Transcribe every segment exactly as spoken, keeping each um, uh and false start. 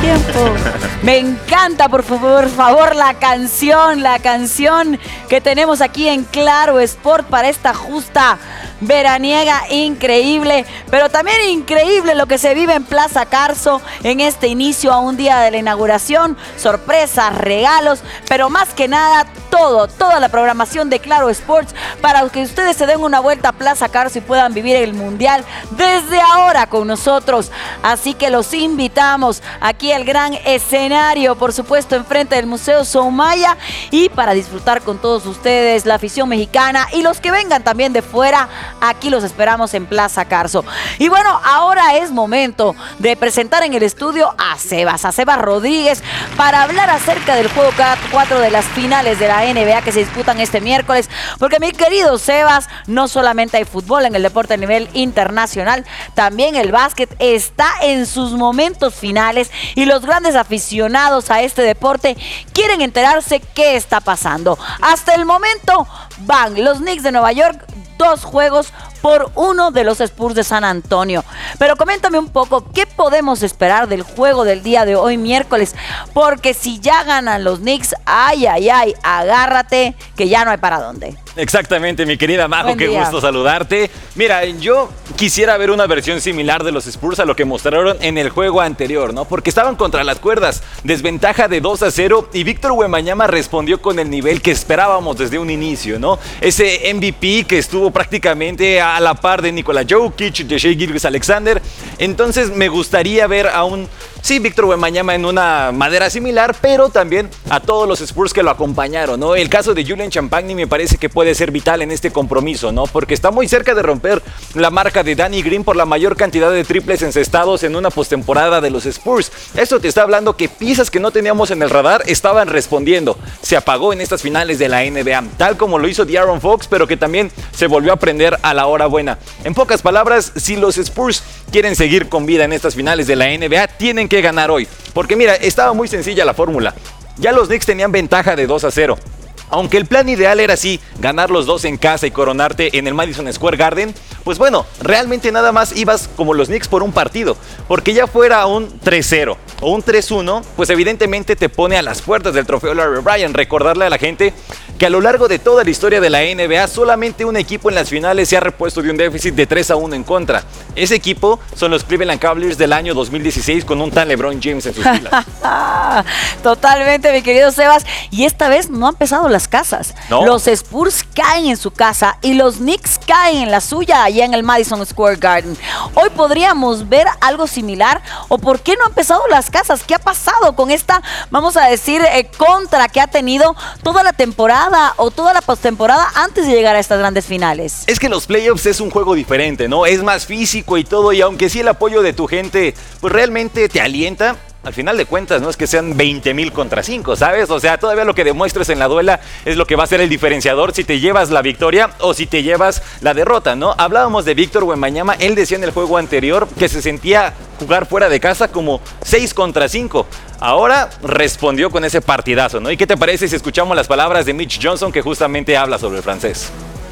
tiempo. Me encanta, por favor, por favor, la canción, la canción que tenemos aquí en Claro Sport para esta justa veraniega increíble, pero también increíble lo que se vive en Plaza Carso en este inicio a un día de la inauguración, sorpresas, regalos, pero más que nada todo, toda la programación de Claro Sports para que ustedes se den una vuelta a Plaza Carso y puedan vivir el Mundial desde ahora con nosotros. Así que los invitamos aquí al gran escenario, por supuesto, enfrente del Museo Soumaya, y para disfrutar con todos ustedes, la afición mexicana y los que vengan también de fuera. Aquí los esperamos en Plaza Carso. Y bueno, ahora es momento de presentar en el estudio a Sebas, a Sebas Rodríguez, para hablar acerca del juego cuatro de las finales de la N B A que se disputan este miércoles. Porque, mi querido Sebas, no solamente hay fútbol en el deporte a nivel internacional, también el básquet está en sus momentos finales y los grandes aficionados a este deporte quieren enterarse qué está pasando. Hasta el momento van los Knicks de Nueva York dos juegos por uno de los Spurs de San Antonio. Pero coméntame un poco, ¿qué podemos esperar del juego del día de hoy miércoles? Porque si ya ganan los Knicks, ay, ay, ay, agárrate, que ya no hay para dónde. Exactamente, mi querida Majo, qué gusto saludarte. Mira, yo quisiera ver una versión similar de los Spurs a lo que mostraron en el juego anterior, ¿no? Porque estaban contra las cuerdas, desventaja de dos a cero, y Víctor Wembanyama respondió con el nivel que esperábamos desde un inicio, ¿no? Ese M V P que estuvo prácticamente a la par de Nikola Jokic, de Shai Gilgeous-Alexander. Entonces me gustaría ver a un, sí, Víctor Wembanyama en una madera similar, pero también a todos los Spurs que lo acompañaron, ¿no? El caso de Julian Champagny me parece que puede ser vital en este compromiso, ¿no? Porque está muy cerca de romper la marca de Danny Green por la mayor cantidad de triples encestados en una postemporada de los Spurs. Esto te está hablando que piezas que no teníamos en el radar estaban respondiendo. Se apagó en estas finales de la N B A, tal como lo hizo De'Aaron Fox, pero que también se volvió a prender a la hora buena. En pocas palabras, si los Spurs quieren seguir con vida en estas finales de la N B A, tienen que ganar hoy. Porque mira, estaba muy sencilla la fórmula. Ya los Knicks tenían ventaja de dos a cero. Aunque el plan ideal era así, ganar los dos en casa y coronarte en el Madison Square Garden, pues bueno, realmente nada más ibas como los Knicks por un partido, porque ya fuera un tres cero o un tres uno, pues evidentemente te pone a las puertas del trofeo Larry O'Brien. Recordarle a la gente que a lo largo de toda la historia de la N B A, solamente un equipo en las finales se ha repuesto de un déficit de tres a uno en contra. Ese equipo son los Cleveland Cavaliers del año dos mil dieciséis con un tal LeBron James en sus filas. Totalmente, mi querido Sebas. Y esta vez no han pesado las casas. ¿No? Los Spurs caen en su casa y los Knicks caen en la suya allá en el Madison Square Garden. Hoy podríamos ver algo similar. ¿O por qué no han pesado las casas? ¿Qué ha pasado con esta, vamos a decir, eh, contra que ha tenido toda la temporada o toda la postemporada antes de llegar a estas grandes finales? Es que los playoffs es un juego diferente, ¿no? Es más físico y todo, y aunque sí el apoyo de tu gente pues realmente te alienta, al final de cuentas no es que sean veinte mil contra cinco, ¿sabes? O sea, todavía lo que demuestres en la duela es lo que va a ser el diferenciador si te llevas la victoria o si te llevas la derrota, ¿no? Hablábamos de Víctor Wembanyama, él decía en el juego anterior que se sentía jugar fuera de casa como seis contra cinco. Ahora respondió con ese partidazo, ¿no? ¿Y qué te parece si escuchamos las palabras de Mitch Johnson, que justamente habla sobre el francés?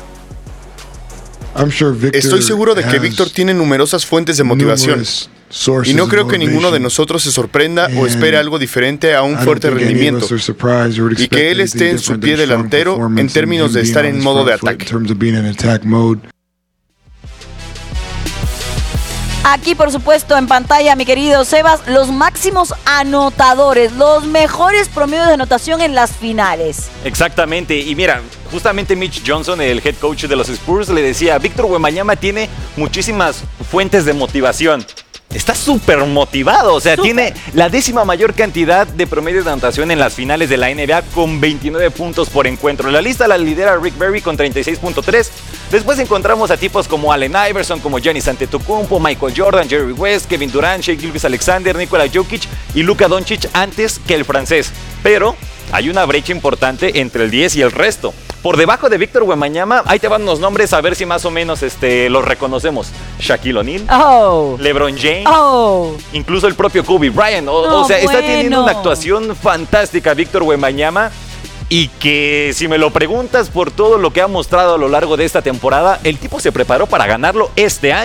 Estoy seguro de que Víctor tiene numerosas fuentes de motivación y no creo que ninguno de nosotros se sorprenda o espere algo diferente a un fuerte rendimiento y que él esté en su pie delantero en términos de estar en modo de ataque. Aquí, por supuesto, en pantalla, mi querido Sebas, los máximos anotadores, los mejores promedios de anotación en las finales. Exactamente, y mira, justamente Mitch Johnson, el head coach de los Spurs, le decía, Víctor Wembanyama tiene muchísimas fuentes de motivación. Está súper motivado, o sea, super. Tiene la décima mayor cantidad de promedio de anotación en las finales de la N B A con veintinueve puntos por encuentro. La lista la lidera Rick Barry con treinta y seis punto tres. Después encontramos a tipos como Allen Iverson, como Giannis Antetokounmpo, Michael Jordan, Jerry West, Kevin Durant, Shai Gilgeous-Alexander, Nikola Jokic y Luka Doncic antes que el francés. Pero hay una brecha importante entre el diez y el resto. Por debajo de Víctor Wembanyama, ahí te van unos nombres a ver si más o menos este, los reconocemos. Shaquille O'Neal, oh. LeBron James, oh. incluso el propio Kobe Bryant. O, no, o sea, bueno. está teniendo una actuación fantástica Víctor Wembanyama. Y que si me lo preguntas por todo lo que ha mostrado a lo largo de esta temporada, el tipo se preparó para ganarlo este año.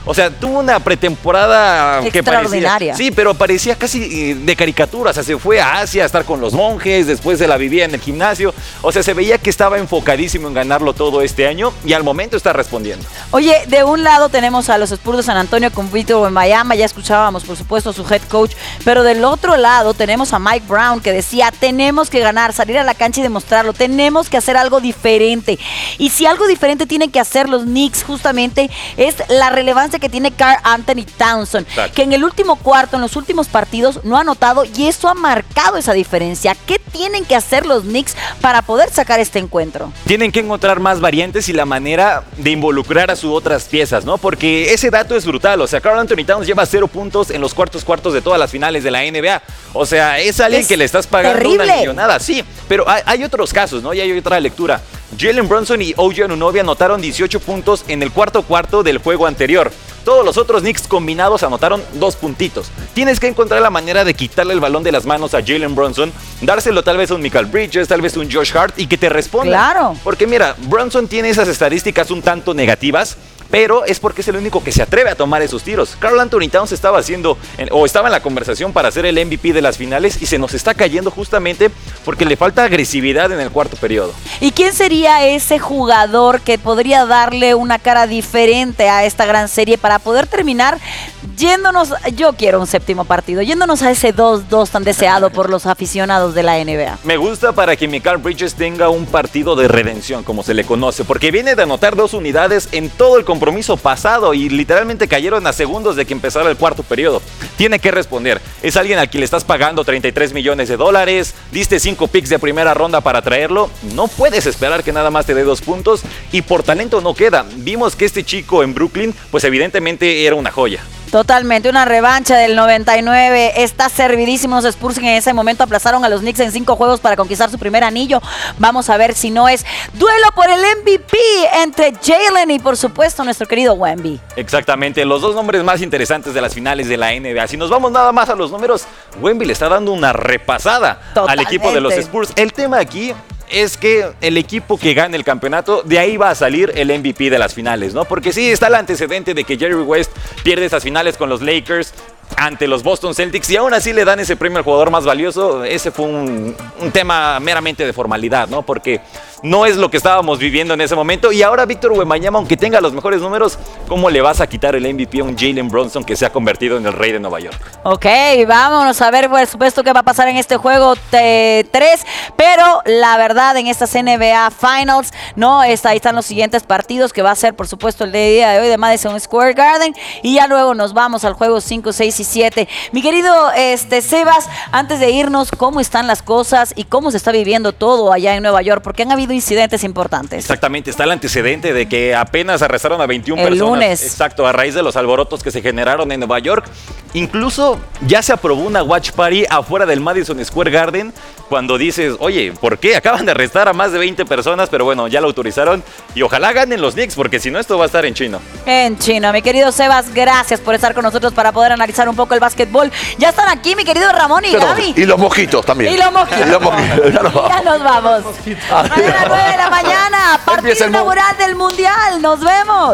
O sea, tuvo una pretemporada que extraordinaria. parecía, sí, pero parecía casi de caricatura. O sea, se fue a Asia a estar con los monjes, después se la vivía en el gimnasio. O sea, se veía que estaba enfocadísimo en ganarlo todo este año y al momento está respondiendo. Oye, de un lado tenemos a los Spurs de San Antonio con Víctor Wembanyama, ya escuchábamos por supuesto a su head coach, pero del otro lado tenemos a Mike Brown que decía, tenemos que ganar, salir a la cancha y demostrarlo, tenemos que hacer algo diferente. Y si algo diferente tienen que hacer los Knicks justamente es la relevancia que tiene Karl Anthony Towns, Exacto. que en el último cuarto, en los últimos partidos, no ha anotado y eso ha marcado esa diferencia. ¿Qué tienen que hacer los Knicks para poder sacar este encuentro? Tienen que encontrar más variantes y la manera de involucrar a sus otras piezas, ¿no? Porque ese dato es brutal. O sea, Karl Anthony Towns lleva cero puntos en los cuartos cuartos de todas las finales de la N B A. O sea, es alguien es que le estás pagando terrible. una millonada. Sí, pero hay, hay otros casos, ¿no? Y hay otra lectura. Jalen Brunson y O G Anunoby anotaron dieciocho puntos en el cuarto cuarto del juego anterior. Todos los otros Knicks combinados anotaron dos puntitos. Tienes que encontrar la manera de quitarle el balón de las manos a Jalen Brunson, dárselo tal vez a un Michael Bridges, tal vez a un Josh Hart y que te responda. Claro. Porque mira, Brunson tiene esas estadísticas un tanto negativas, pero es porque es el único que se atreve a tomar esos tiros. Karl Anthony Towns estaba haciendo, o estaba en la conversación para ser el M V P de las finales y se nos está cayendo justamente porque le falta agresividad en el cuarto periodo. ¿Y quién sería ese jugador que podría darle una cara diferente a esta gran serie para poder terminar yéndonos, yo quiero un séptimo partido, yéndonos a ese dos dos tan deseado por los aficionados de la N B A? Me gusta para que Michael Bridges tenga un partido de redención, como se le conoce, porque viene de anotar dos unidades en todo el compromiso pasado y literalmente cayeron a segundos de que empezara el cuarto periodo. Tiene que responder. Es alguien al que le estás pagando treinta y tres millones de dólares, diste cinco picks de primera ronda para traerlo, no puedes esperar que nada más te dé dos puntos y por talento no queda. Vimos que este chico en Brooklyn, pues evidentemente era una joya. Totalmente, una revancha del noventa y nueve. Está servidísimo los Spurs que en ese momento aplazaron a los Knicks en cinco juegos para conquistar su primer anillo. Vamos a ver si no es duelo por el M V P entre Jalen y por supuesto nuestro querido Wemby. Exactamente, los dos nombres más interesantes de las finales de la N B A. Si nos vamos nada más a los números, Wemby le está dando una repasada Totalmente. al equipo de los Spurs. El tema aquí es que el equipo que gane el campeonato, de ahí va a salir el M V P de las finales, ¿no? Porque sí, está el antecedente de que Jerry West pierde esas finales con los Lakers ante los Boston Celtics y aún así le dan ese premio al jugador más valioso. Ese fue un, un tema meramente de formalidad, ¿no? Porque no es lo que estábamos viviendo en ese momento. Y ahora Víctor Wembanyama, aunque tenga los mejores números, ¿cómo le vas a quitar el M V P a un Jalen Brunson que se ha convertido en el rey de Nueva York? Ok, vámonos a ver por supuesto qué va a pasar en este juego tres, pero la verdad en estas N B A Finals, no, está, ahí están los siguientes partidos que va a ser por supuesto el día de hoy de Madison Square Garden y ya luego nos vamos al juego cinco, seis y siete. Mi querido este, Sebas, antes de irnos, ¿cómo están las cosas y cómo se está viviendo todo allá en Nueva York? Porque han habido incidentes importantes. Exactamente, está el antecedente de que apenas arrestaron a veintiuna el personas. Lunes. Exacto, a raíz de los alborotos que se generaron en Nueva York. Incluso ya se aprobó una watch party afuera del Madison Square Garden cuando dices, oye, ¿por qué? Acaban de arrestar a más de veinte personas, pero bueno, ya lo autorizaron y ojalá ganen los Knicks porque si no esto va a estar en chino. En chino. Mi querido Sebas, gracias por estar con nosotros para poder analizar un poco el básquetbol. Ya están aquí mi querido Ramón y Pero, Gaby. y los mojitos también. Y los mojitos. Y los mojitos. Ya nos vamos. Ya nos vamos. Mañana a las nueve de la mañana, partido Empieza el mu- inaugural del Mundial. Nos vemos.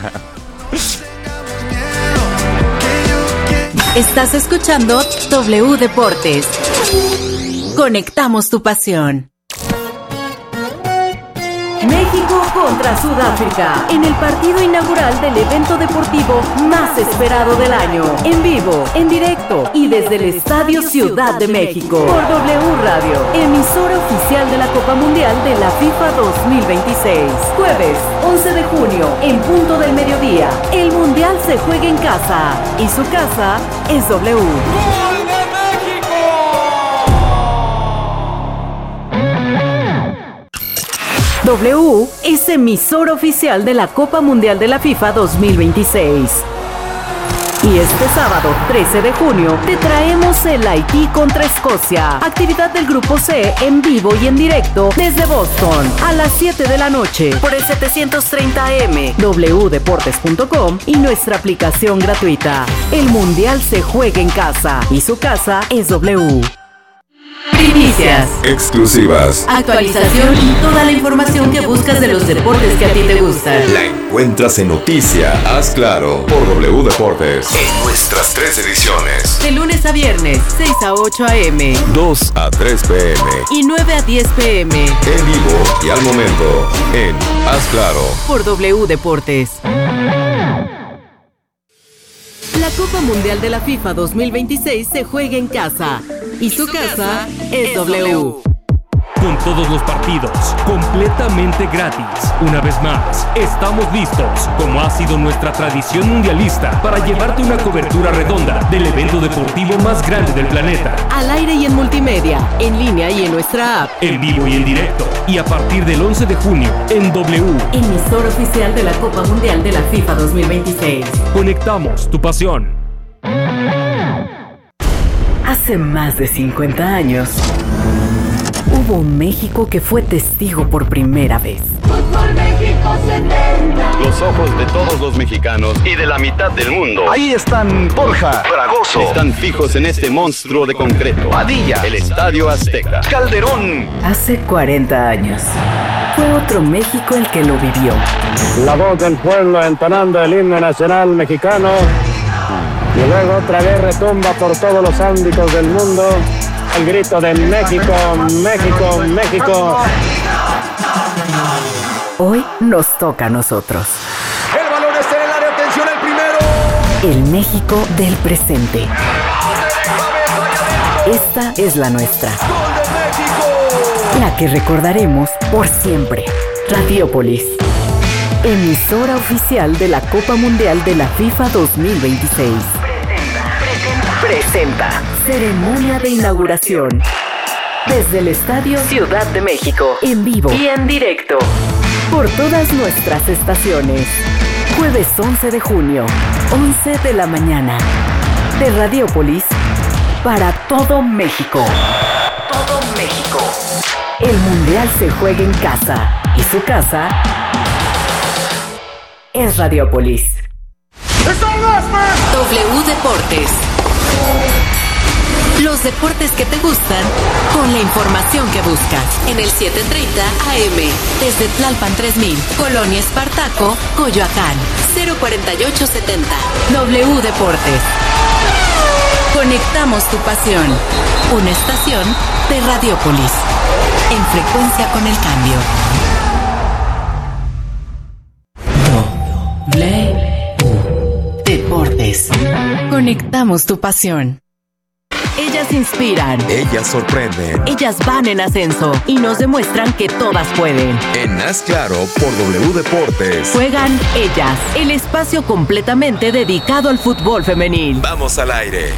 Estás escuchando W Deportes. Conectamos tu pasión. México contra Sudáfrica en el partido inaugural del evento deportivo más esperado del año. En vivo, en directo y desde el Estadio Ciudad de México. Por W Radio, emisora oficial de la Copa Mundial de la FIFA dos mil veintiséis. Jueves, once de junio, en punto del mediodía. El Mundial se juega en casa y su casa es W. W es emisora oficial de la Copa Mundial de la FIFA dos mil veintiséis. Y este sábado, trece de junio, te traemos el Haití contra Escocia. Actividad del Grupo C en vivo y en directo desde Boston a las siete de la noche por el setecientos treinta A M, w deportes punto com y nuestra aplicación gratuita. El Mundial se juega en casa y su casa es W. Primicias, exclusivas, actualización y toda la información que buscas de los deportes que a ti te gustan. La encuentras en Noticia, Haz Claro, por W Deportes. En nuestras tres ediciones. De lunes a viernes, seis a ocho a eme, dos a tres pe eme. y nueve a diez pe eme. En vivo y al momento, en Haz Claro. Por W Deportes. La Copa Mundial de la FIFA dos mil veintiséis se juega en casa. Y su casa es W. Con todos los partidos completamente gratis. Una vez más, estamos listos, como ha sido nuestra tradición mundialista, para llevarte una cobertura redonda del evento deportivo más grande del planeta. Al aire y en multimedia, en línea y en nuestra app. En vivo y en directo. Y a partir del once de junio, en W. Emisora oficial de la Copa Mundial de la FIFA dos mil veintiséis. Conectamos tu pasión. Hace más de cincuenta años, hubo un México que fue testigo por primera vez. Fútbol México setenta. Los ojos de todos los mexicanos y de la mitad del mundo. Ahí están Borja, Fragoso. Están fijos en este monstruo de concreto. Padilla, el Estadio Azteca. Calderón. Hace cuarenta años, fue otro México el que lo vivió. La voz del pueblo entonando el himno nacional mexicano. Y luego otra vez retumba por todos los ámbitos del mundo el grito de México, México, México. Hoy nos toca a nosotros. El balón está en el área, atención al primero. El México del presente. Esta es la nuestra. ¡Gol de México! La que recordaremos por siempre. Radiópolis. Emisora oficial de la Copa Mundial de la FIFA dos mil veintiséis. Presenta ceremonia de inauguración desde el Estadio Ciudad de México, en vivo y en directo por todas nuestras estaciones. Jueves once de junio, once de la mañana, de Radiópolis para todo México. Todo México. El Mundial se juega en casa y su casa es Radiópolis. W Deportes. Los deportes que te gustan con la información que buscas. En el siete treinta A M. Desde Tlalpan tres mil, Colonia Espartaco, Coyoacán. cero cuarenta y ocho setenta. W Deportes. Conectamos tu pasión. Una estación de Radiópolis. En frecuencia con el cambio. W Deportes. Conectamos tu pasión. Ellas inspiran. Ellas sorprenden. Ellas van en ascenso y nos demuestran que todas pueden. En Haz Claro, por W Deportes. Juegan ellas, el espacio completamente dedicado al fútbol femenil. Vamos al aire.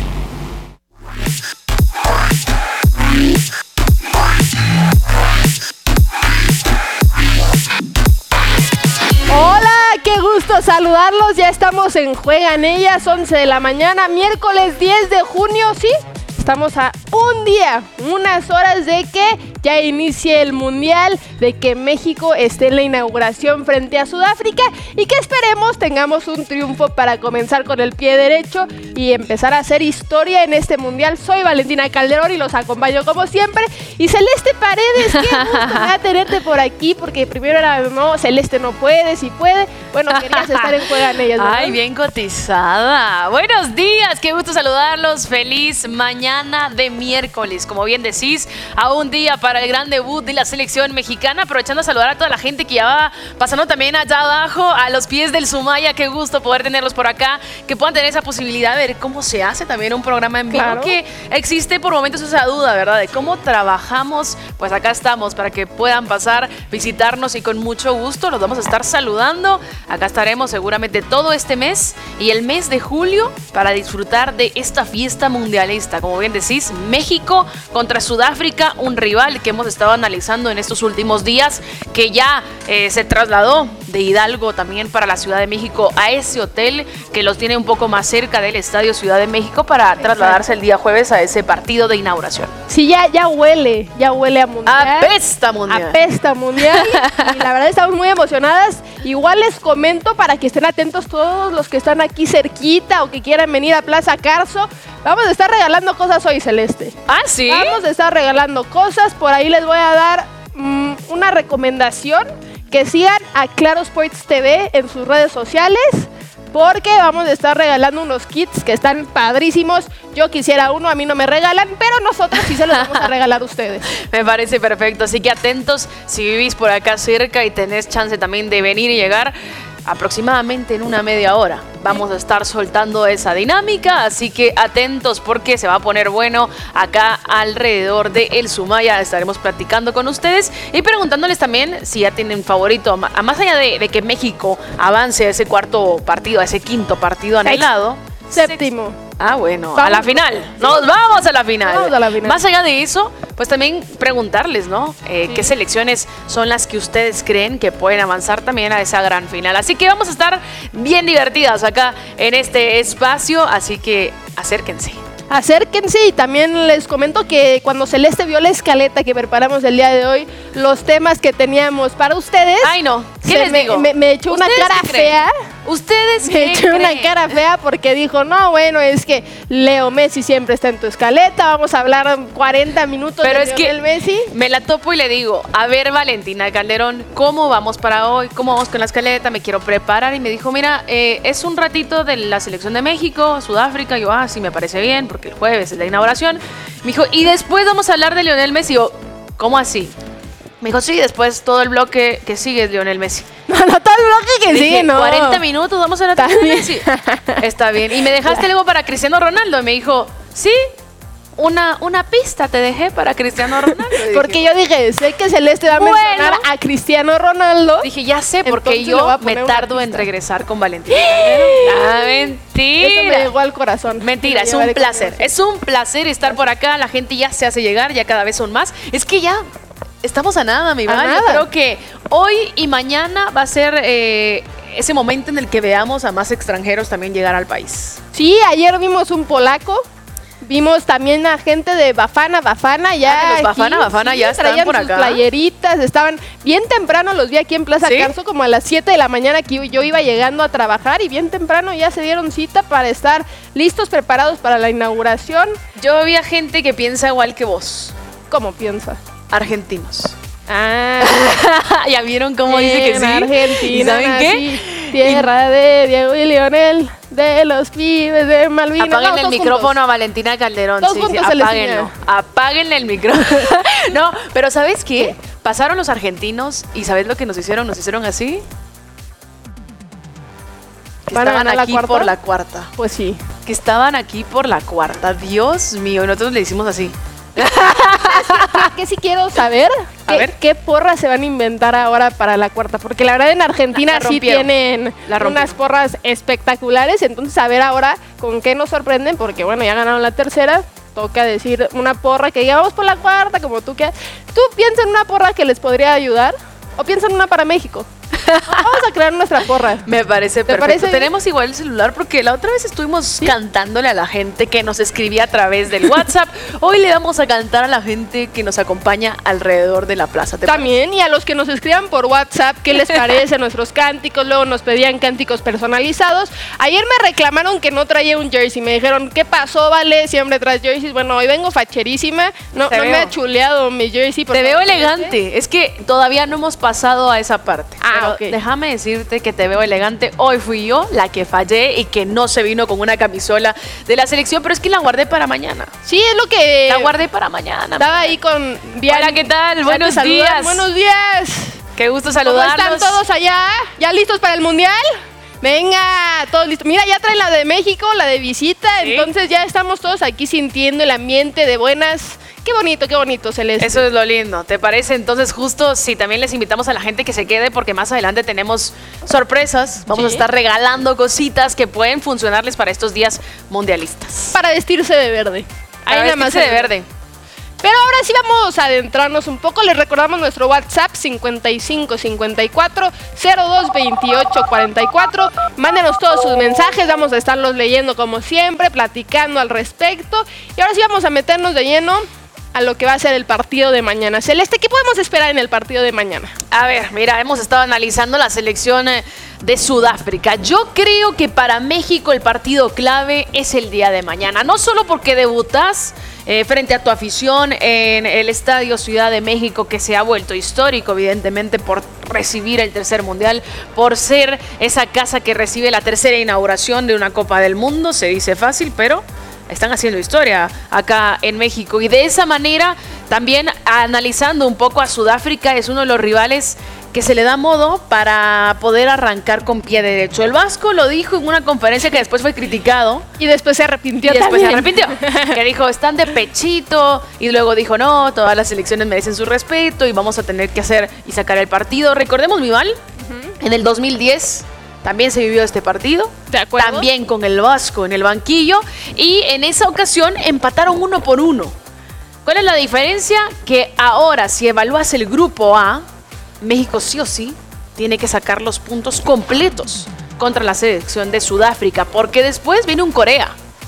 Hola, qué gusto saludarlos. Ya estamos en Juegan Ellas, once de la mañana, miércoles diez de junio, ¿sí? Estamos a un día, unas horas de que ya inicie el Mundial, de que México esté en la inauguración frente a Sudáfrica y que esperemos tengamos un triunfo para comenzar con el pie derecho y empezar a hacer historia en este Mundial. Soy Valentina Calderón y los acompaño como siempre. Y Celeste Paredes, qué gusto me da tenerte por aquí, porque primero era, no, Celeste no puede, si puede. Bueno, querías estar en Juegan Ellas, ¿verdad? Ay, bien cotizada. Buenos días, qué gusto saludarlos. Feliz mañana de miércoles, como bien decís, a un día para el gran debut de la selección mexicana. Aprovechando a saludar a toda la gente que ya va pasando también allá abajo, a los pies del Sumaya. Qué gusto poder tenerlos por acá, que puedan tener esa posibilidad de ver cómo se hace también un programa en vivo, claro, que existe por momentos esa duda, ¿verdad? De cómo trabajamos. Pues acá estamos para que puedan pasar, visitarnos y con mucho gusto los vamos a estar saludando. Acá estaremos seguramente todo este mes y el mes de julio para disfrutar de esta fiesta mundialista. Como bien decís, México contra Sudáfrica, un rival que hemos estado analizando en estos últimos días, que ya eh, se trasladó de Hidalgo también para la Ciudad de México a ese hotel que los tiene un poco más cerca del Estadio Ciudad de México para trasladarse el día jueves a ese partido de inauguración. Sí, ya, ya huele, ya huele a mundial. Apesta mundial. Apesta mundial. Y la verdad estamos muy emocionadas. Igual les comento para que estén atentos todos los que están aquí cerquita o que quieran venir a Plaza Carso. Vamos a estar regalando cosas hoy, Celeste. ¿Ah, sí? Vamos a estar regalando cosas. Por ahí les voy a dar mmm, una recomendación. Que sigan a Claro Sports T V en sus redes sociales. Porque vamos a estar regalando unos kits que están padrísimos. Yo quisiera uno, a mí no me regalan, pero nosotros sí se los vamos a regalar a ustedes. Me parece perfecto, así que atentos si vivís por acá cerca y tenés chance también de venir y llegar. Aproximadamente en una media hora vamos a estar soltando esa dinámica, así que atentos porque se va a poner bueno acá alrededor de El Sumaya. Estaremos platicando con ustedes y preguntándoles también si ya tienen favorito, a más allá de, de que México avance a ese cuarto partido, a ese quinto partido anhelado. Séptimo. Ah, bueno, vamos. a la final. Nos vamos a la final. Vamos a la final. Más allá de eso, pues también preguntarles, ¿no? Eh, sí. ¿Qué selecciones son las que ustedes creen que pueden avanzar también a esa gran final? Así que vamos a estar bien divertidas acá en este espacio, así que acérquense. Acérquense y también les comento que cuando Celeste vio la escaleta que preparamos el día de hoy, los temas que teníamos para ustedes. Ay, no. ¿Qué les me, digo? Me, me echó una cara fea. ¿Ustedes Me echó una cara fea porque dijo, no, bueno, es que Leo Messi siempre está en tu escaleta, vamos a hablar cuarenta minutos Pero de es Lionel que Messi. Me la topo y le digo, a ver, Valentina Calderón, ¿cómo vamos para hoy? ¿Cómo vamos con la escaleta? Me quiero preparar. Y me dijo, mira, eh, es un ratito de la selección de México, Sudáfrica. Y yo, ah, sí, me parece bien, porque el jueves es la inauguración. Me dijo, y después vamos a hablar de Lionel Messi. Y yo, ¿cómo así? Me dijo, sí, después todo el bloque que sigue es Lionel Messi. No, no, todo el bloque que Dije, sigue, no. cuarenta minutos, vamos a hablar de Lionel Messi. Está bien. Y me dejaste luego para Cristiano Ronaldo. Y me dijo, sí, una, una pista te dejé para Cristiano Ronaldo. Porque yo dije, sé que Celeste va a Bueno. mencionar a Cristiano Ronaldo. Dije, ya sé, porque Entonces le voy yo a poner me una tardo en pista. regresar con Valentina. Ah, mentira. Eso me llegó al corazón. Mentira, Me es un llevaré placer. conmigo. Es un placer estar por acá. La gente ya se hace llegar, ya cada vez son más. Es que ya estamos a nada, mi A Val. Yo nada. creo que hoy y mañana va a ser eh, ese momento en el que veamos a más extranjeros también llegar al país. Sí, ayer vimos un polaco. Vimos también a gente de Bafana, Bafana ya. Ah, los Bafana, aquí, Bafana sí, ya están traían por sus acá. playeritas, estaban bien temprano, los vi aquí en Plaza ¿Sí? Carso, como a las siete de la mañana que yo iba llegando a trabajar y bien temprano ya se dieron cita para estar listos, preparados para la inauguración. Yo vi a gente que piensa igual que vos. ¿Cómo piensa? Argentinos. Ah, ¿Ya vieron cómo dice que en sí? Argentina, ¿Y saben qué? nací, tierra de Diego y Lionel, de los pibes de Malvinas. Apáguenle No, el todos micrófono juntos. a Valentina Calderón. Todos Sí, sí, juntos, Celestina. apáguenlo. Apáguenle el micrófono. No, pero ¿sabes qué? Pasaron los argentinos y ¿sabes lo que nos hicieron? Nos hicieron así. Que ¿Van a estaban ganar la aquí cuarta? por la cuarta. Pues sí. Que estaban aquí por la cuarta. Dios mío, y nosotros le hicimos así. ¿Qué sí quiero saber? A ¿Qué, ver. ¿Qué porras se van a inventar ahora para la cuarta? Porque la verdad en Argentina La- la sí rompieron. tienen La rompieron. unas porras espectaculares. Entonces a ver ahora con qué nos sorprenden. Porque bueno, ya ganaron la tercera. Toca decir una porra que diga, vamos por la cuarta, como tú quieras. ¿Tú piensas en una porra que les podría ayudar? ¿O piensas en una para México? Vamos a crear nuestra porra. Me parece ¿Te perfecto. parece bien? Tenemos igual el celular porque la otra vez estuvimos cantándole a la gente que nos escribía a través del WhatsApp. Hoy le vamos a cantar a la gente que nos acompaña alrededor de la plaza. ¿Te También, y a los que nos escriban por WhatsApp, ¿qué les parece nuestros cánticos? Luego nos pedían cánticos personalizados. Ayer me reclamaron que no traía un jersey. Me dijeron, ¿qué pasó, Vale? Siempre traes jerseys. Bueno, hoy vengo facherísima. No, Te no me veo. ha chuleado mi jersey. por Te veo favor. elegante. Es que todavía no hemos pasado a esa parte. Ah, Pero ok. déjame decirte que te veo elegante. Hoy fui yo la que fallé y que no se vino con una camisola de la selección, pero es que la guardé para mañana. Sí, es lo que... La guardé para mañana. Estaba ahí con... Hola, ¿qué tal? Ya Buenos te saludan. días. Buenos días. Qué gusto ¿Cómo saludarlos. están todos allá? ¿Ya listos para el Mundial? Venga, todos listos. Mira, ya traen la de México, la de visita. Sí. Entonces ya estamos todos aquí sintiendo el ambiente de buenas. Qué bonito, qué bonito, Celeste. Eso es lo lindo. ¿Te parece? Entonces, justo sí, también les invitamos a la gente que se quede porque más adelante tenemos sorpresas. Vamos Sí. a estar regalando cositas que pueden funcionarles para estos días mundialistas. Para vestirse de verde. Ahí nada más de se ve. verde. Pero ahora sí vamos a adentrarnos un poco. Les recordamos nuestro WhatsApp cincuenta y cinco cincuenta y cuatro cero dos veintiocho cuarenta y cuatro. Mándenos todos sus mensajes. Vamos a estarlos leyendo como siempre, platicando al respecto. Y ahora sí vamos a meternos de lleno a lo que va a ser el partido de mañana. Celeste, ¿qué podemos esperar en el partido de mañana? A ver, mira, hemos estado analizando la selección de Sudáfrica. Yo creo que para México el partido clave es el día de mañana. No solo porque debutas eh, frente a tu afición en el Estadio Ciudad de México, que se ha vuelto histórico, evidentemente, por recibir el tercer mundial, por ser esa casa que recibe la tercera inauguración de una Copa del Mundo. Se dice fácil, pero están haciendo historia acá en México. Y de esa manera, también analizando un poco a Sudáfrica, es uno de los rivales que se le da modo para poder arrancar con pie derecho. El Vasco lo dijo en una conferencia que después fue criticado. Y después se arrepintió Y después también. se arrepintió. Que dijo, están de pechito. Y luego dijo, no, todas las selecciones merecen su respeto y vamos a tener que hacer y sacar el partido. Recordemos, Mival, uh-huh. en el dos mil diez también se vivió este partido. ¿De acuerdo? También con el Vasco en el banquillo. Y en esa ocasión empataron uno por uno. ¿Cuál es la diferencia? Que ahora, si evalúas el grupo A, México sí o sí tiene que sacar los puntos completos contra la selección de Sudáfrica, porque después viene un Corea,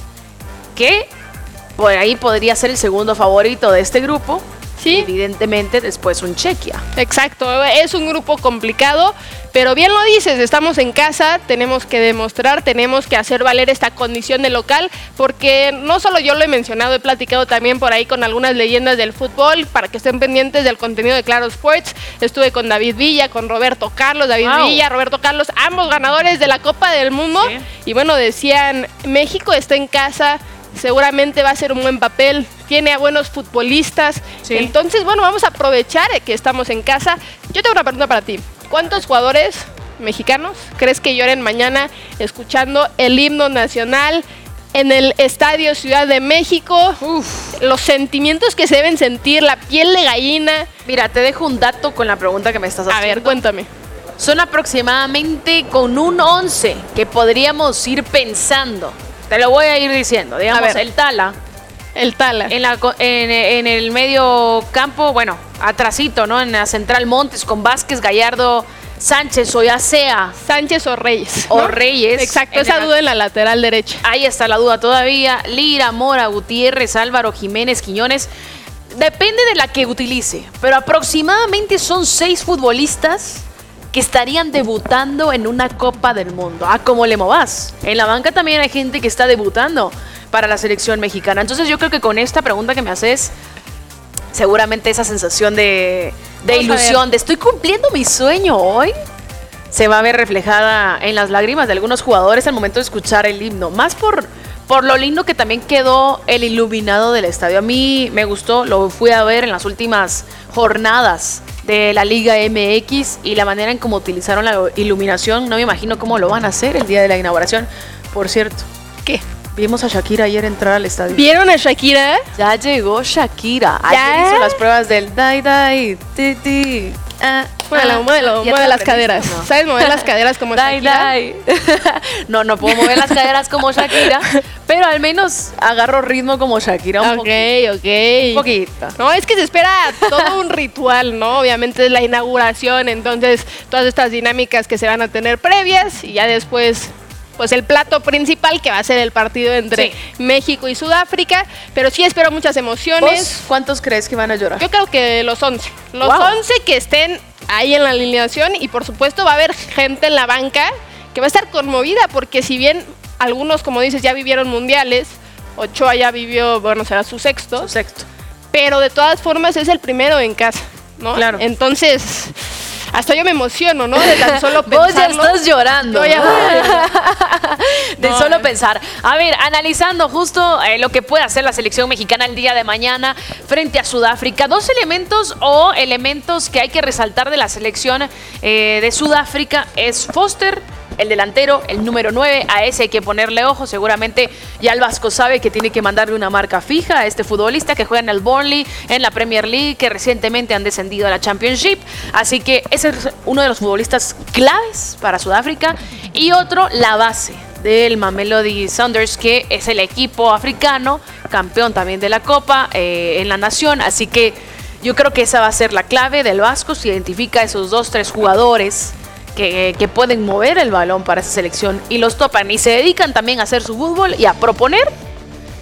que por ahí podría ser el segundo favorito de este grupo. Sí. Evidentemente después un Chequia. Exacto, es un grupo complicado, pero bien lo dices, estamos en casa, tenemos que demostrar, tenemos que hacer valer esta condición de local, porque no solo yo lo he mencionado, he platicado también por ahí con algunas leyendas del fútbol, para que estén pendientes del contenido de Claro Sports. Estuve con David Villa, con Roberto Carlos, David wow. Villa, Roberto Carlos, ambos ganadores de la Copa del Mundo. Sí. Y bueno, decían, México está en casa, seguramente va a ser un buen papel, tiene a buenos futbolistas, sí. Entonces, bueno, vamos a aprovechar que estamos en casa. Yo tengo una pregunta para ti. ¿Cuántos jugadores mexicanos crees que lloren mañana escuchando el himno nacional en el Estadio Ciudad de México? Uf, los sentimientos que se deben sentir, la piel de gallina. Mira, te dejo un dato con la pregunta que me estás haciendo. A ver, cuéntame. Son aproximadamente con un once que podríamos ir pensando. Te lo voy a ir diciendo. Digamos, el Tala. El Tala. En, la, en, en el medio campo, bueno, atrasito, ¿no? En la central Montes con Vázquez, Gallardo, Sánchez o ya sea. Sánchez o Reyes. O ¿no? Reyes. Exacto, esa duda en la lateral derecha. Ahí está la duda todavía. Lira, Mora, Gutiérrez, Álvaro, Jiménez, Quiñones. Depende de la que utilice, pero aproximadamente son seis futbolistas que estarían debutando en una Copa del Mundo. Ah, como le movas. En la banca también hay gente que está debutando para la selección mexicana. Entonces yo creo que con esta pregunta que me haces, seguramente esa sensación de, de ilusión, de estoy cumpliendo mi sueño hoy, se va a ver reflejada en las lágrimas de algunos jugadores al momento de escuchar el himno. Más por, por lo lindo que también quedó el iluminado del estadio. A mí me gustó, lo fui a ver en las últimas jornadas de la Liga M X y la manera en cómo utilizaron la iluminación. No me imagino cómo lo van a hacer el día de la inauguración. Por cierto, ¿qué? Vimos a Shakira ayer entrar al estadio. ¿Vieron a Shakira? Ya llegó Shakira. ¿Ya? Ayer hizo las pruebas del dai dai ti ti. Ah, muévelo, muévelo, mueve las caderas. ¿No? ¿Sabes mover las caderas como dai, Shakira? Dai. No, no puedo mover las caderas como Shakira, pero al menos agarro ritmo como Shakira. Un ok, poquito. ok. Un poquito. No, es que se espera todo un ritual, ¿no? Obviamente es la inauguración, entonces todas estas dinámicas que se van a tener previas y ya después pues el plato principal que va a ser el partido entre sí. México y Sudáfrica, pero sí espero muchas emociones. ¿Vos cuántos crees que van a llorar? Yo creo que los once. Los wow. once que estén ahí en la alineación y por supuesto va a haber gente en la banca que va a estar conmovida porque si bien algunos, como dices, ya vivieron mundiales, Ochoa ya vivió, bueno, será su sexto. Su sexto. Pero de todas formas es el primero en casa, ¿no? Claro. Entonces, hasta yo me emociono, ¿no? De tan solo pensarlo. Vos ya estás llorando. Yo ya de no, solo no. pensar. A ver, analizando justo eh, lo que puede hacer la selección mexicana el día de mañana frente a Sudáfrica. Dos elementos o elementos que hay que resaltar de la selección eh, de Sudáfrica es Foster, el delantero, el número nueve, a ese hay que ponerle ojo. Seguramente ya el Vasco sabe que tiene que mandarle una marca fija a este futbolista que juega en el Burnley, en la Premier League, que recientemente han descendido a la Championship. Así que ese es uno de los futbolistas claves para Sudáfrica. Y otro, la base del Mamelodi Sundowns, que es el equipo africano, campeón también de la Copa eh, en la Nación. Así que yo creo que esa va a ser la clave del Vasco. Se identifica a esos dos, tres jugadores Que, que pueden mover el balón para esa selección y los topan y se dedican también a hacer su fútbol y a proponer,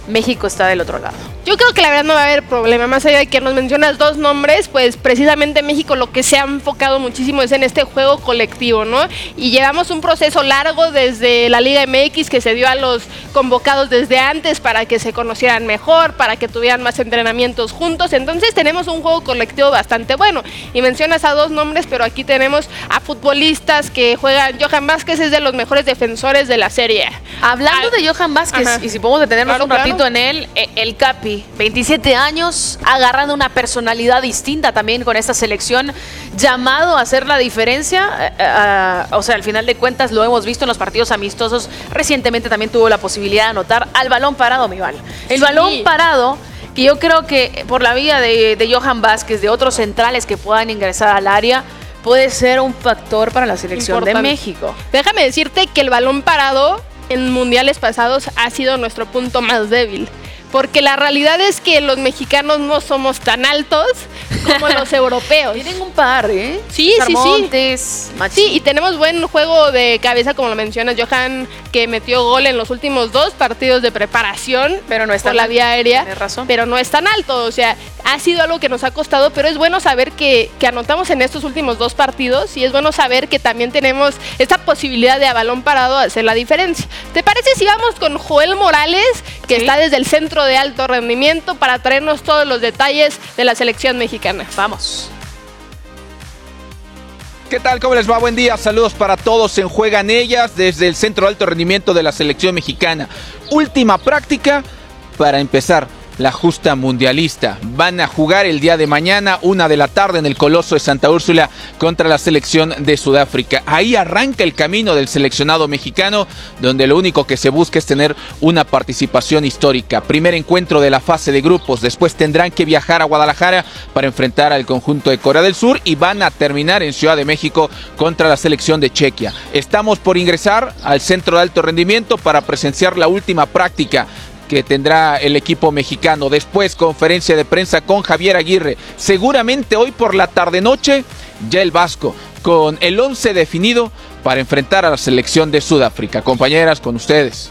México está del otro lado. Yo creo que la verdad no va a haber problema, más allá de que nos mencionas dos nombres, pues precisamente México lo que se ha enfocado muchísimo es en este juego colectivo, ¿no? Y llevamos un proceso largo desde la Liga M X que se dio a los convocados desde antes para que se conocieran mejor, para que tuvieran más entrenamientos juntos, entonces tenemos un juego colectivo bastante bueno. Y mencionas a dos nombres, pero aquí tenemos a futbolistas que juegan. Johan Vázquez es de los mejores defensores de la Serie. Hablando ah, de Johan Vázquez, ajá. y si podemos detenernos claro, un ratito claro. en él, el Capi, veintisiete años, agarrando una personalidad distinta también con esta selección, llamado a hacer la diferencia, uh, uh, o sea, al final de cuentas lo hemos visto en los partidos amistosos, recientemente también tuvo la posibilidad de anotar al balón parado, mi Val. El sí. balón parado, que yo creo que por la vía de, de Johan Vázquez, de otros centrales que puedan ingresar al área, puede ser un factor para la selección Importante. de México. Déjame decirte que el balón parado en mundiales pasados ha sido nuestro punto más débil. Porque la realidad es que los mexicanos no somos tan altos como los europeos. Tienen un par, ¿eh? Sí, Sarmontes, sí, sí. Sí, y tenemos buen juego de cabeza, como lo mencionas, Johan, que metió gol en los últimos dos partidos de preparación, pero no es por tan la vía aérea. Tienes razón. Pero no es tan alto, o sea, ha sido algo que nos ha costado, pero es bueno saber que, que anotamos en estos últimos dos partidos y es bueno saber que también tenemos esta posibilidad de a balón parado hacer la diferencia. ¿Te parece si vamos con Joel Morales, que sí. está desde el centro de alto rendimiento, para traernos todos los detalles de la selección mexicana? Vamos. ¿Qué tal? ¿Cómo les va? Buen día. Saludos para todos en Juegan Ellas desde el centro de alto rendimiento de la selección mexicana. Última práctica para empezar la justa mundialista. Van a jugar el día de mañana, una de la tarde, en el Coloso de Santa Úrsula contra la selección de Sudáfrica. Ahí arranca el camino del seleccionado mexicano, donde lo único que se busca es tener una participación histórica. Primer encuentro de la fase de grupos, después tendrán que viajar a Guadalajara para enfrentar al conjunto de Corea del Sur y van a terminar en Ciudad de México contra la selección de Chequia. Estamos por ingresar al centro de alto rendimiento para presenciar la última práctica que tendrá el equipo mexicano. Después, conferencia de prensa con Javier Aguirre. Seguramente hoy por la tarde-noche, ya el Vasco, con el once definido para enfrentar a la selección de Sudáfrica. Compañeras, con ustedes.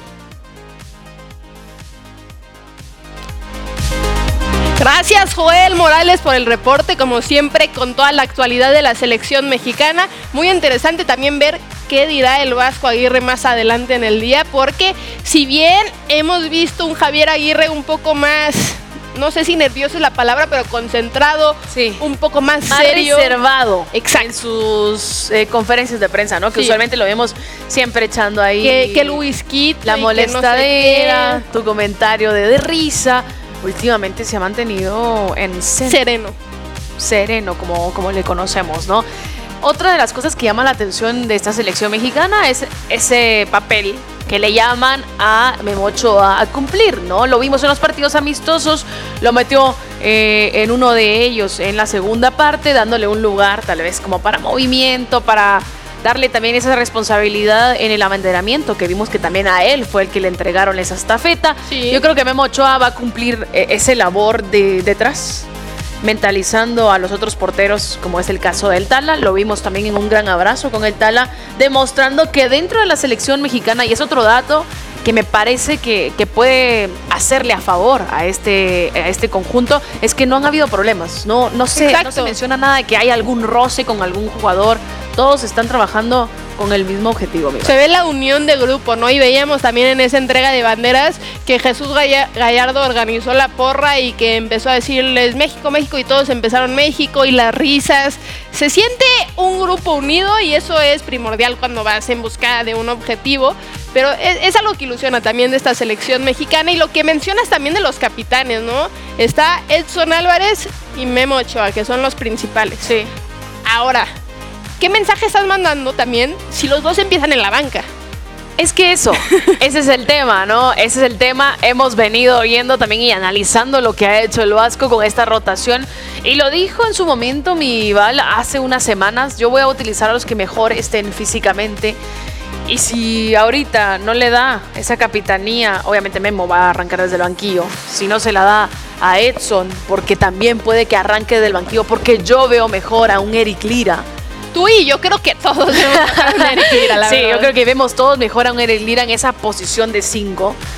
Gracias, Joel Morales, por el reporte, como siempre, con toda la actualidad de la selección mexicana. Muy interesante también ver qué dirá el Vasco Aguirre más adelante en el día, porque si bien hemos visto un Javier Aguirre un poco más, no sé si nervioso es la palabra, pero concentrado, sí. un poco más, más serio. reservado. Exacto. En sus eh, conferencias de prensa, ¿no? Que sí. usualmente lo vemos siempre echando ahí. Que, que el whisky, la molestadera, no sé tu comentario de, de risa. Últimamente se ha mantenido en sereno. Sereno, como, como le conocemos, ¿no? Otra de las cosas que llama la atención de esta selección mexicana es ese papel que le llaman a Memo Ochoa a cumplir, ¿no? Lo vimos en los partidos amistosos, lo metió eh, en uno de ellos en la segunda parte, dándole un lugar tal vez como para movimiento, para darle también esa responsabilidad en el abanderamiento, que vimos que también a él fue el que le entregaron esa estafeta. Sí. Yo creo que Memo Ochoa va a cumplir eh, ese labor de detrás, mentalizando a los otros porteros, como es el caso del Tala. Lo vimos también en un gran abrazo con el Tala, demostrando que dentro de la selección mexicana, y es otro dato que me parece que, que puede hacerle a favor a este, a este conjunto, es que no han habido problemas. No, no, sé, no se menciona nada de que hay algún roce con algún jugador. Todos están trabajando con el mismo objetivo. Amigo. Se ve la unión de grupo, ¿no? Y veíamos también en esa entrega de banderas que Jesús Gallardo organizó la porra y que empezó a decirles México, México, y todos empezaron México, y las risas. Se siente un grupo unido y eso es primordial cuando vas en busca de un objetivo. Pero es, es algo que ilusiona también de esta selección mexicana. Y lo que mencionas también de los capitanes, ¿no? Está Edson Álvarez y Memo Ochoa, que son los principales. Sí. Ahora, ¿qué mensaje estás mandando también si los dos empiezan en la banca? Es que eso, ese es el tema, ¿no? Ese es el tema. Hemos venido viendo también y analizando lo que ha hecho el Vasco con esta rotación. Y lo dijo en su momento mi Val hace unas semanas. Yo voy a utilizar a los que mejor estén físicamente. Y si ahorita no le da esa capitanía, obviamente Memo va a arrancar desde el banquillo. Si no se la da a Edson, porque también puede que arranque del banquillo, porque yo veo mejor a un Eric Lira. Tú y yo creo que todos vemos a un Eric Lira, la sí, verdad. yo creo que vemos todos mejor a un Eric Lira en esa posición de cinco.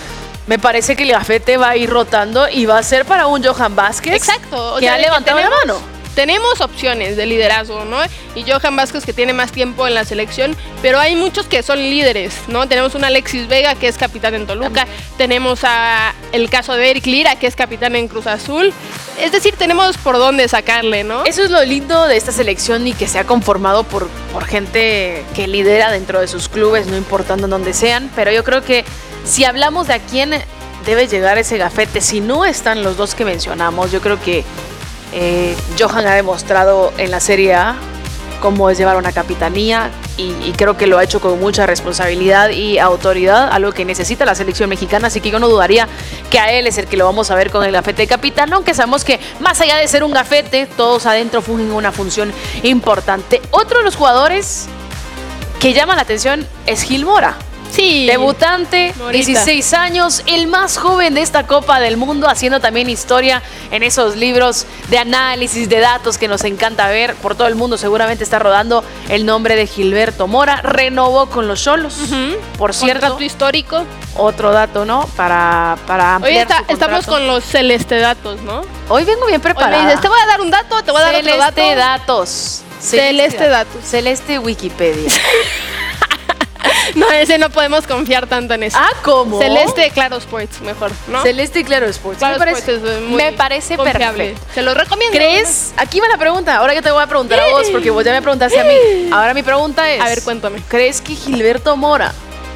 me parece que el gafete va a ir rotando y va a ser para un Johan Vázquez. Exacto. O que sea, ha levantado tenemos, la mano. Tenemos opciones de liderazgo, ¿no? Y Johan Vázquez, que tiene más tiempo en la selección, pero hay muchos que son líderes, ¿no? Tenemos un Alexis Vega, que es capitán en Toluca. Tenemos a el caso de Eric Lira, que es capitán en Cruz Azul. Es decir, tenemos por dónde sacarle, ¿no? Eso es lo lindo de esta selección y que se ha conformado por, por gente que lidera dentro de sus clubes, no importando en dónde sean. Pero yo creo que si hablamos de a quién debe llegar ese gafete, si no están los dos que mencionamos, yo creo que eh, Johan ha demostrado en la Serie A cómo es llevar una capitanía y, y creo que lo ha hecho con mucha responsabilidad y autoridad, algo que necesita la selección mexicana, así que yo no dudaría que a él es el que lo vamos a ver con el gafete de capitán, aunque sabemos que más allá de ser un gafete, todos adentro fungen una función importante. Otro de los jugadores que llama la atención es Gil Mora. Sí. Debutante, Morita. dieciséis años, el más joven de esta Copa del Mundo, haciendo también historia en esos libros de análisis de datos que nos encanta ver. Por todo el mundo seguramente está rodando el nombre de Gilberto Mora. Renovó con los Xolos, uh-huh. por cierto. Contrato histórico. Otro dato, ¿no? Para, para ampliar Hoy está, su estamos con los celeste datos, ¿no? Hoy vengo bien preparada. Hoy me dices, te voy a dar un dato, te voy a dar celeste otro dato. Datos. Celeste, celeste datos. Celeste Wikipedia. No, ese no podemos confiar tanto en eso. Ah, ¿cómo? Celeste Claro Sports, mejor, ¿no? Celeste Claro Sports. Claro me parece, Sports es muy me parece confiable. perfecto. Se lo recomiendo. ¿Crees? Aquí va la pregunta. Ahora yo te voy a preguntar a vos, porque vos ya me preguntaste a mí. Ahora mi pregunta es... A ver, cuéntame. ¿Crees que Gilberto Mora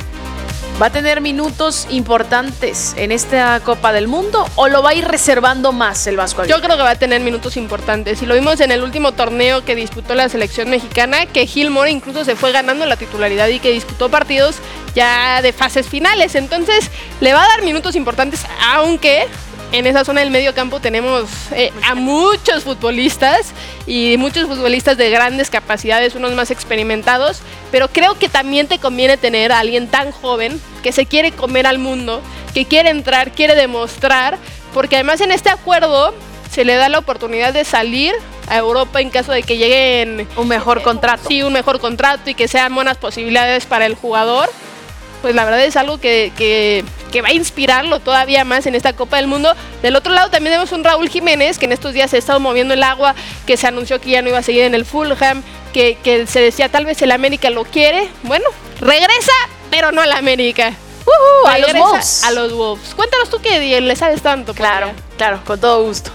va a tener minutos importantes en esta Copa del Mundo o lo va a ir reservando más el Vasco Aguirre? Yo creo que va a tener minutos importantes y lo vimos en el último torneo que disputó la selección mexicana, que Gil Mora incluso se fue ganando la titularidad y que disputó partidos ya de fases finales, entonces le va a dar minutos importantes, aunque en esa zona del medio campo tenemos eh, a muchos futbolistas y muchos futbolistas de grandes capacidades, unos más experimentados, pero creo que también te conviene tener a alguien tan joven que se quiere comer al mundo, que quiere entrar, quiere demostrar, porque además en este acuerdo se le da la oportunidad de salir a Europa en caso de que lleguen un mejor contrato. Sí, un mejor contrato y que sean buenas posibilidades para el jugador. Pues la verdad es algo que, que, que va a inspirarlo todavía más en esta Copa del Mundo. Del otro lado también tenemos un Raúl Jiménez, que en estos días se ha estado moviendo el agua, que se anunció que ya no iba a seguir en el Fulham, que, que se decía tal vez el América lo quiere. Bueno, regresa, pero no al América. Uh-huh, a regresa los Wolves. A los Wolves. Cuéntanos tú que le sabes tanto. Claro. Claro, con todo gusto.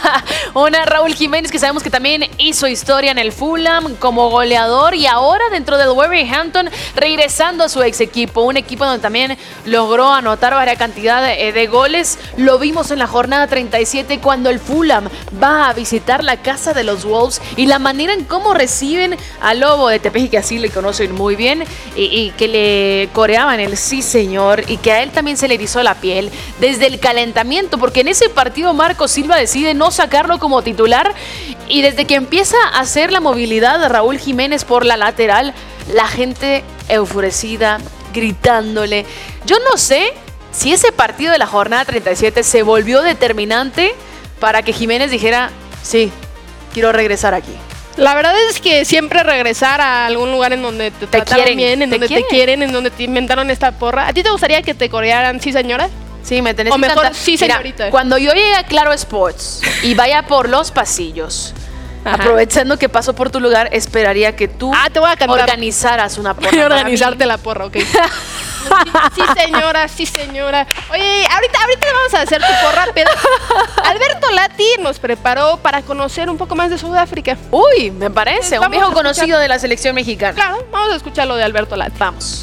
Una Raúl Jiménez que sabemos que también hizo historia en el Fulham como goleador y ahora dentro del Wolverhampton regresando a su ex equipo, un equipo donde también logró anotar varias cantidad de, de goles. Lo vimos en la jornada treinta y siete cuando el Fulham va a visitar la casa de los Wolves y la manera en cómo reciben al Lobo de Tepeji, que así le conocen muy bien y, y que le coreaban el sí señor y que a él también se le erizó la piel desde el calentamiento, porque en ese partido partido Marco Silva decide no sacarlo como titular y desde que empieza a hacer la movilidad de Raúl Jiménez por la lateral, la gente enfurecida, gritándole. Yo no sé si ese partido de la jornada treinta y siete se volvió determinante para que Jiménez dijera, sí, quiero regresar aquí. La verdad es que siempre regresar a algún lugar en donde te, te trataron quieren, bien, en donde quieren. te quieren, en donde te inventaron esta porra. ¿A ti te gustaría que te corearan, sí señora? Sí, me tenés o que mejor, encantar. sí, señorita. Mira, cuando yo llegue a Claro Sports y vaya por los pasillos, ajá, aprovechando que paso por tu lugar, esperaría que tú ah, te voy a cantar. organizaras una porra. Voy a organizarte la porra, ok. sí, sí, señora, sí, señora. Oye, ahorita, ahorita vamos a hacer tu porra, pero Alberto Lati nos preparó para conocer un poco más de Sudáfrica. Uy, me parece, vamos un viejo conocido de la selección mexicana. Claro, vamos a escuchar lo de Alberto Lati. Vamos.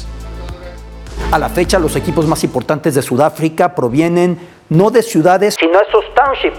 A la fecha, los equipos más importantes de Sudáfrica provienen no de ciudades, sino esos townships.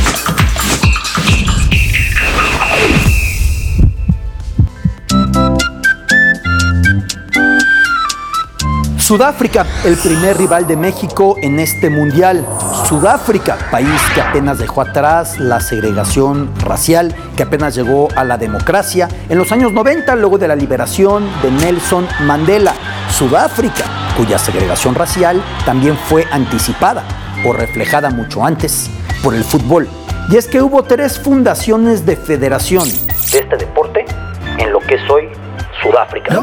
Sudáfrica, el primer rival de México en este mundial. Sudáfrica, país que apenas dejó atrás la segregación racial, que apenas llegó a la democracia en los años noventa, luego de la liberación de Nelson Mandela. Sudáfrica, cuya segregación racial también fue anticipada o reflejada mucho antes por el fútbol. Y es que hubo tres fundaciones de federación de este deporte en lo que es hoy Sudáfrica.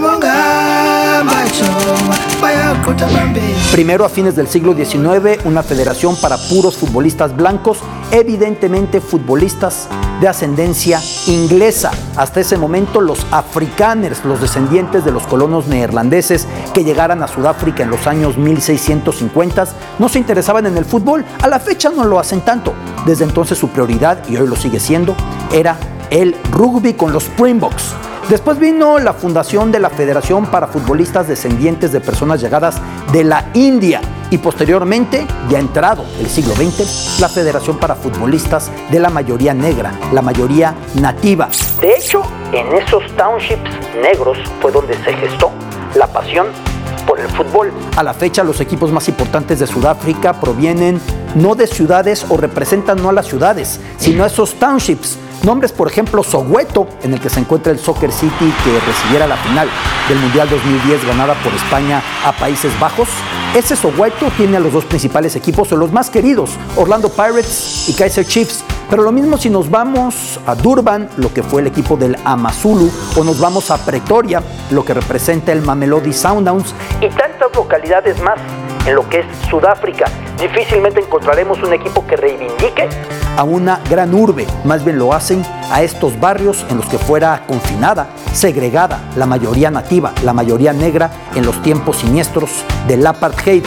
Primero, a fines del siglo diecinueve, una federación para puros futbolistas blancos, evidentemente futbolistas de ascendencia inglesa. Hasta ese momento, los afrikaners, los descendientes de los colonos neerlandeses que llegaran a Sudáfrica en los años mil seiscientos cincuenta, no se interesaban en el fútbol. A la fecha no lo hacen tanto. Desde entonces su prioridad, y hoy lo sigue siendo, era el rugby con los Springboks. Después vino la fundación de la Federación para Futbolistas Descendientes de Personas Llegadas de la India y posteriormente, ya entrado el siglo veinte, la Federación para Futbolistas de la mayoría negra, la mayoría nativa. De hecho, en esos townships negros fue donde se gestó la pasión por el fútbol. A la fecha, los equipos más importantes de Sudáfrica provienen no de ciudades o representan no a las ciudades, sino a esos townships. Nombres, por ejemplo, Soweto, en el que se encuentra el Soccer City que recibiera la final del Mundial dos mil diez ganada por España a Países Bajos. Ese Soweto tiene a los dos principales equipos, o los más queridos, Orlando Pirates y Kaizer Chiefs. Pero lo mismo si nos vamos a Durban, lo que fue el equipo del AmaZulu, o nos vamos a Pretoria, lo que representa el Mamelodi Sundowns, y tantas localidades más en lo que es Sudáfrica. Difícilmente encontraremos un equipo que reivindique a una gran urbe, más bien lo hacen a estos barrios en los que fuera confinada, segregada, la mayoría nativa, la mayoría negra en los tiempos siniestros del apartheid.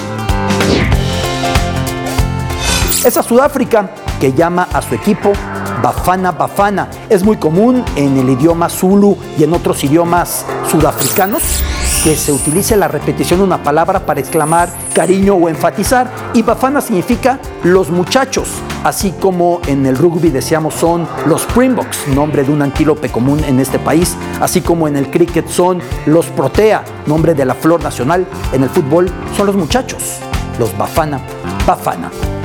Esa Sudáfrica que llama a su equipo Bafana Bafana es muy común en el idioma Zulu y en otros idiomas sudafricanos que se utilice la repetición de una palabra para exclamar cariño o enfatizar, y Bafana significa los muchachos, así como en el rugby decíamos son los Springboks, nombre de un antílope común en este país, así como en el cricket son los Protea, nombre de la flor nacional. En el fútbol son los muchachos, los Bafana Bafana.